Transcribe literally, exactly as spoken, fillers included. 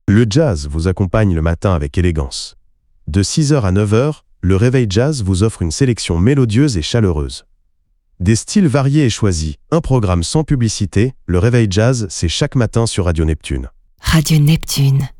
Le jazz vous accompagne le matin avec élégance. De six heures à neuf heures, le Réveil Jazz vous offre une sélection mélodieuse et chaleureuse. Des styles variés et choisis, un programme sans publicité, le Réveil Jazz, c'est chaque matin sur Radio Neptune. Radio Neptune.